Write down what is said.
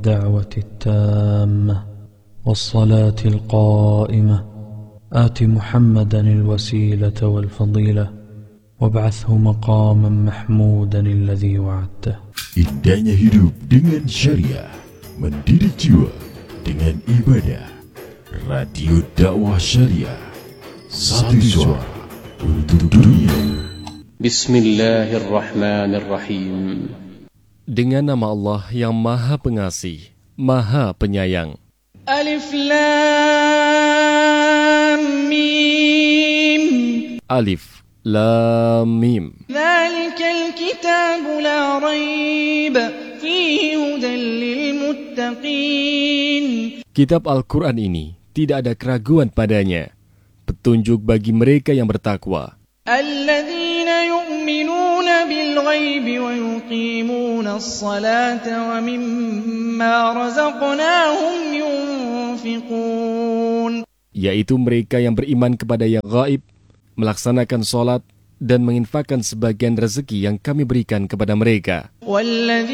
الدعوة التامة والصلاة القائمة آت محمدا الوسيلة والفضيلة وابعثه مقاما محمودا الذي وعدته. Indahnya hidup dengan syariah, mendidik jiwa dengan ibadah. Radio Dakwah Syariah, satu suara untuk dunia. Bismillahirrahmanirrahim. Dengan nama Allah yang Maha Pengasih, Maha Penyayang. Alif Lam Mim. Alif Lam Mim. Dzalikal kitabu la raib fihi hudan lil muttaqin. Kitab Al-Quran ini tidak ada keraguan padanya, petunjuk bagi mereka yang bertakwa. Alladzina yu'minuna bil ghaibi wa yuqimuna as-salata wa mimma razaqnahum yunfiqun. Yaitu mereka yang beriman kepada yang gaib, melaksanakan salat dan menginfakkan sebagian rezeki yang kami berikan kepada mereka.